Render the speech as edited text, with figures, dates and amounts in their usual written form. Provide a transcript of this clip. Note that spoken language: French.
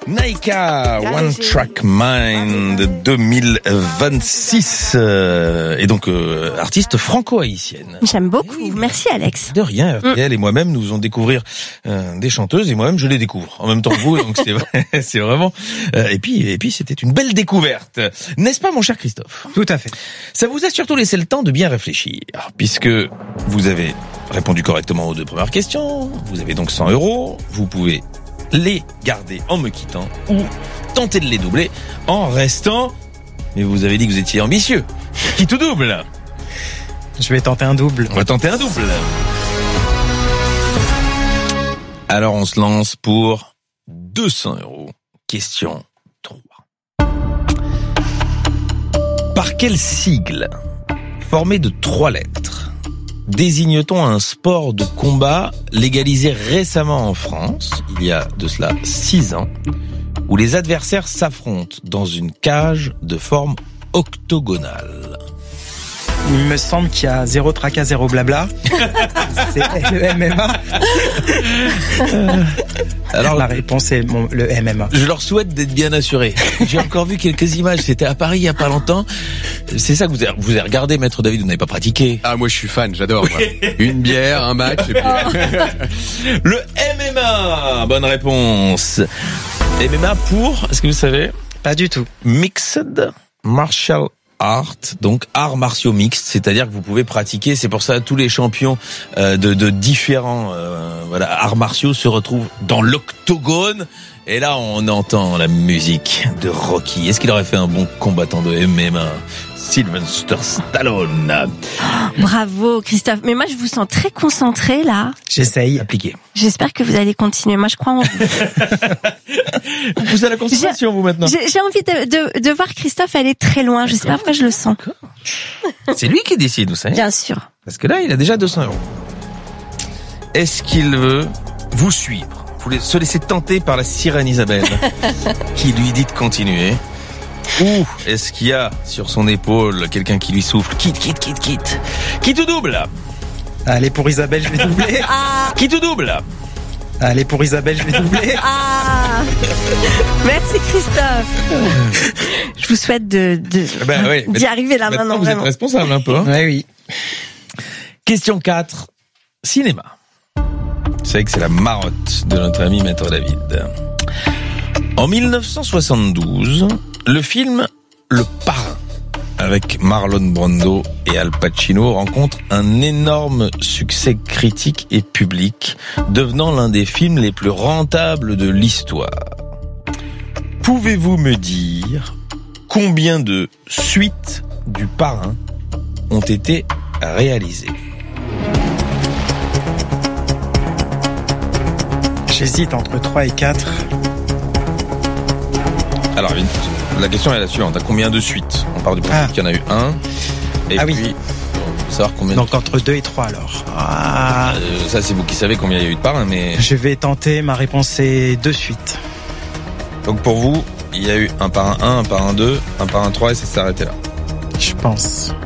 Naika, One Track Mind 2026 et donc artiste franco-haïtienne. J'aime beaucoup, merci Alex. De rien, RTL et moi-même nous allons découvrir des chanteuses et moi-même je les découvre en même temps que vous, donc c'est vraiment et puis c'était une belle découverte, n'est-ce pas mon cher Christophe? Tout à fait. Ça vous a surtout laissé le temps de bien réfléchir puisque vous avez répondu correctement aux deux premières questions, vous avez donc 100 €, vous pouvez les garder en me quittant ou tenter de les doubler en restant. Mais vous avez dit que vous étiez ambitieux. Qui tout double? Je vais tenter un double. On va tenter un double. Alors on se lance pour 200 €. Question 3. Par quel sigle formé de 3 lettres désigne-t-on un sport de combat légalisé récemment en France, il y a de cela 6 ans, où les adversaires s'affrontent dans une cage de forme octogonale? Il me semble qu'il y a 0 tracas, 0 blabla. C'est le MMA. Alors la réponse est le MMA. Je leur souhaite d'être bien assurés. J'ai encore vu quelques images, c'était à Paris il y a pas longtemps. C'est ça que vous avez regardé, Maître David, vous n'avez pas pratiqué? Ah, moi je suis fan, j'adore. Une bière, un match et puis... Le MMA, bonne réponse. MMA pour, est-ce que vous savez? Pas du tout. Mixed Martial Art, donc arts martiaux mixtes, c'est-à-dire que vous pouvez pratiquer, c'est pour ça que tous les champions de différents arts martiaux se retrouvent dans l'octogone. Et là, on entend la musique de Rocky. Est-ce qu'il aurait fait un bon combattant de MMA? Sylvester Stallone. Bravo Christophe, mais moi je vous sens très concentré là. J'essaye. Appliqué. J'espère que vous allez continuer, moi je crois en vous. Vous avez la concentration vous maintenant. J'ai envie de voir Christophe aller très loin, je sais pas pourquoi je le sens. C'est lui qui décide, vous savez. Bien sûr. Parce que là, il a déjà 200 €. Est-ce qu'il veut vous suivre? Vous se laisser tenter par la sirène Isabelle qui lui dit de continuer? Ou est-ce qu'il y a sur son épaule quelqu'un qui lui souffle quitte? Qui tout double? Allez, pour Isabelle, je vais doubler. Qui tout double? Allez, pour Isabelle, je vais doubler. Merci Christophe. Je vous souhaite d'y arriver là maintenant. Vous êtes responsable un peu. Hein. Oui. Question 4. Cinéma. Vous savez que c'est la marotte de notre ami Maître David. En 1972, le film Le Parrain, avec Marlon Brando et Al Pacino, rencontre un énorme succès critique et public, devenant l'un des films les plus rentables de l'histoire. Pouvez-vous me dire combien de suites du Parrain ont été réalisées? J'hésite entre 3 et 4. Alors, la question est la suivante. À combien de suites? On part du principe qu'il y en a eu un. Et puis, oui. Savoir combien. Donc entre 2 et 3 alors. Ça, c'est vous qui savez combien il y a eu de parrains, mais... Je vais tenter, ma réponse est 2 suites. Donc pour vous, il y a eu un parrain 1, un parrain 2, un parrain 3 et ça s'est arrêté là. Je pense.